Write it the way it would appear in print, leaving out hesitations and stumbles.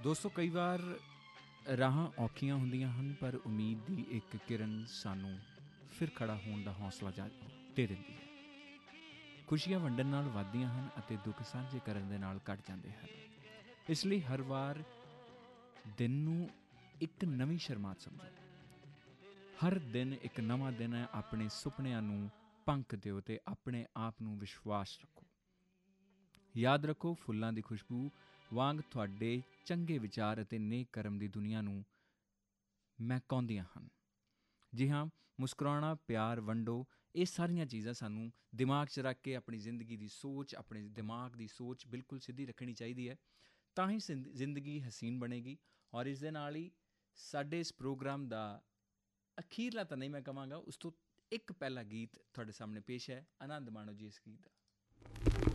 ਦੋਸਤੋ, ਕਈ ਵਾਰ ਰਾਹਾਂ ਔਖੀਆਂ ਹੁੰਦੀਆਂ ਹਨ, ਪਰ ਉਮੀਦ ਦੀ ਇੱਕ ਕਿਰਨ ਸਾਨੂੰ ਫਿਰ ਖੜ੍ਹਾ ਹੋਣ ਦਾ ਹੌਸਲਾ ਦੇ ਦਿੰਦੀ ਹੈ। ਖੁਸ਼ੀਆਂ ਵੰਡਣ ਨਾਲ ਵੱਧਦੀਆਂ ਹਨ ਅਤੇ ਦੁੱਖ ਸਾਂਝੇ ਕਰਨ ਦੇ ਨਾਲ ਘਟ ਜਾਂਦੇ ਹਨ। ਇਸ ਲਈ ਹਰ ਵਾਰ ਦਿਨ ਨੂੰ ਇੱਕ ਨਵੀਂ ਸ਼ੁਰੂਆਤ ਸਮਝੋ। ਹਰ ਦਿਨ ਇੱਕ ਨਵਾਂ ਦਿਨ ਹੈ। ਆਪਣੇ ਸੁਪਨਿਆਂ ਨੂੰ ਪੰਖ ਦਿਓ ਅਤੇ ਆਪਣੇ ਆਪ ਨੂੰ ਵਿਸ਼ਵਾਸ ਰੱਖੋ। ਯਾਦ ਰੱਖੋ, ਫੁੱਲਾਂ ਦੀ ਖੁਸ਼ਬੂ ਵਾਂਗ ਤੁਹਾਡੇ ਚੰਗੇ ਵਿਚਾਰ ਅਤੇ ਨੇਕ ਕਰਮ ਦੀ ਦੁਨੀਆ ਨੂੰ ਮਹਿਕਾਉਂਦੀਆਂ ਹਨ। ਜੀ ਹਾਂ, ਮੁਸਕਰਾਉਣਾ, ਪਿਆਰ ਵੰਡੋ, ਇਹ ਸਾਰੀਆਂ ਚੀਜ਼ਾਂ ਸਾਨੂੰ ਦਿਮਾਗ 'ਚ ਰੱਖ ਕੇ ਆਪਣੀ ਜ਼ਿੰਦਗੀ ਦੀ ਸੋਚ, ਆਪਣੇ ਦਿਮਾਗ ਦੀ ਸੋਚ ਬਿਲਕੁਲ ਸਿੱਧੀ ਰੱਖਣੀ ਚਾਹੀਦੀ ਹੈ। ਤਾਂ ਹੀ ਜ਼ਿੰਦਗੀ ਹਸੀਨ ਬਣੇਗੀ। ਔਰ ਇਸ ਦੇ ਨਾਲ ਹੀ ਸਾਡੇ ਇਸ ਪ੍ਰੋਗਰਾਮ ਦਾ ਅਖੀਰਲਾ ਤਾਂ ਨਹੀਂ ਮੈਂ ਕਹਾਂਗਾ, ਉਸ ਤੋਂ ਇੱਕ ਪਹਿਲਾ ਗੀਤ ਤੁਹਾਡੇ ਸਾਹਮਣੇ ਪੇਸ਼ ਹੈ। ਆਨੰਦ ਮਾਣੋ ਜੀ ਇਸ ਗੀਤ ਦਾ।